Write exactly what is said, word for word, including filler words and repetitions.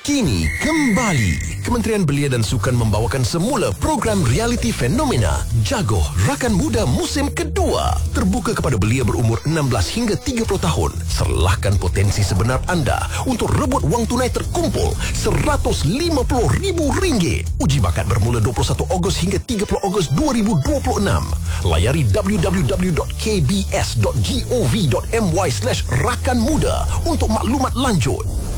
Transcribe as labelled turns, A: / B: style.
A: Kini kembali Kementerian Belia dan Sukan membawakan semula program realiti fenomena Jagoh Rakan Muda musim kedua. Terbuka kepada belia berumur enam belas hingga tiga puluh tahun. Serlahkan potensi sebenar anda untuk rebut wang tunai terkumpul seratus lima puluh ribu ringgit. Uji bakat bermula dua puluh satu Ogos hingga tiga puluh Ogos dua ribu dua puluh enam. Layari w w w dot k b s dot gov dot my slash rakan muda untuk maklumat lanjut.